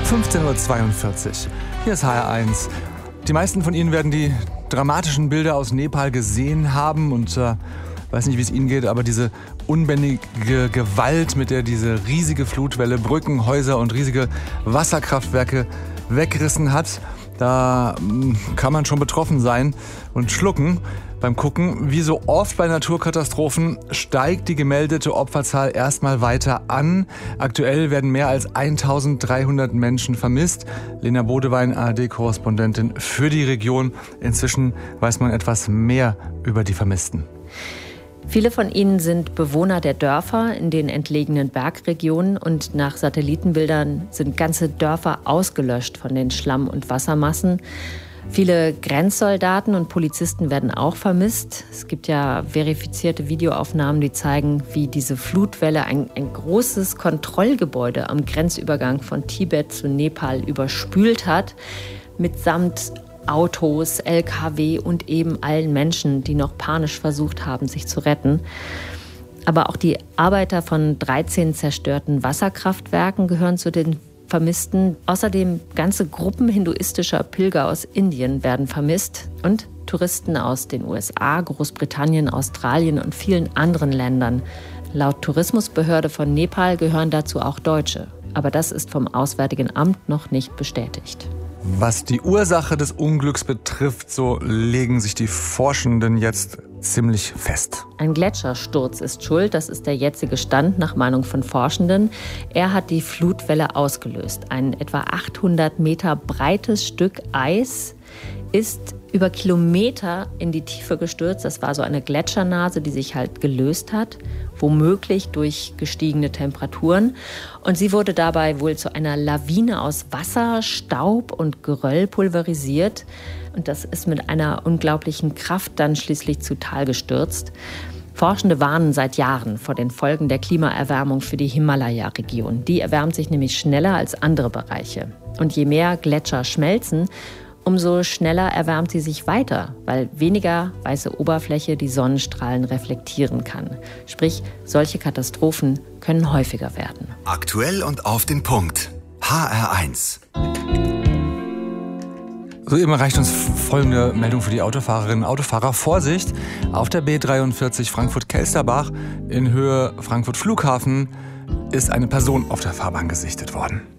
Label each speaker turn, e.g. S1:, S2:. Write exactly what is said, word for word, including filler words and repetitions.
S1: fünfzehn Uhr zweiundvierzig. Hier ist H R eins. Die meisten von Ihnen werden die dramatischen Bilder aus Nepal gesehen haben und äh, weiß nicht, wie es Ihnen geht, aber diese unbändige Gewalt, mit der diese riesige Flutwelle Brücken, Häuser und riesige Wasserkraftwerke weggerissen hat, da kann man schon betroffen sein und schlucken beim Gucken. Wie so oft bei Naturkatastrophen steigt die gemeldete Opferzahl erstmal weiter an. Aktuell werden mehr als eintausenddreihundert Menschen vermisst. Lena Bodewein, A R D-Korrespondentin für die Region. Inzwischen weiß man etwas mehr über die Vermissten.
S2: Viele von ihnen sind Bewohner der Dörfer in den entlegenen Bergregionen und nach Satellitenbildern sind ganze Dörfer ausgelöscht von den Schlamm- und Wassermassen. Viele Grenzsoldaten und Polizisten werden auch vermisst. Es gibt ja verifizierte Videoaufnahmen, die zeigen, wie diese Flutwelle ein, ein großes Kontrollgebäude am Grenzübergang von Tibet zu Nepal überspült hat, mitsamt Autos, L K W und eben allen Menschen, die noch panisch versucht haben, sich zu retten. Aber auch die Arbeiter von dreizehn zerstörten Wasserkraftwerken gehören zu den Vermissten. Außerdem ganze Gruppen hinduistischer Pilger aus Indien werden vermisst und Touristen aus den U S A, Großbritannien, Australien und vielen anderen Ländern. Laut Tourismusbehörde von Nepal gehören dazu auch Deutsche. Aber das ist vom Auswärtigen Amt noch nicht bestätigt.
S1: Was die Ursache des Unglücks betrifft, so legen sich die Forschenden jetzt ziemlich fest.
S2: Ein Gletschersturz ist schuld, das ist der jetzige Stand nach Meinung von Forschenden. Er hat die Flutwelle ausgelöst. Ein etwa achthundert Meter breites Stück Eis ist über Kilometer in die Tiefe gestürzt. Das war so eine Gletschernase, die sich halt gelöst hat, womöglich durch gestiegene Temperaturen. Und sie wurde dabei wohl zu einer Lawine aus Wasser, Staub und Geröll pulverisiert. Und das ist mit einer unglaublichen Kraft dann schließlich zu Tal gestürzt. Forschende warnen seit Jahren vor den Folgen der Klimaerwärmung für die Himalaya-Region. Die erwärmt sich nämlich schneller als andere Bereiche. Und je mehr Gletscher schmelzen, umso schneller erwärmt sie sich weiter, weil weniger weiße Oberfläche die Sonnenstrahlen reflektieren kann. Sprich, solche Katastrophen können häufiger werden.
S3: Aktuell und auf den Punkt. H R eins.
S1: Soeben erreicht uns folgende Meldung für die Autofahrerinnen und Autofahrer. Vorsicht, auf der B dreiundvierzig Frankfurt-Kelsterbach in Höhe Frankfurt Flughafen ist eine Person auf der Fahrbahn gesichtet worden.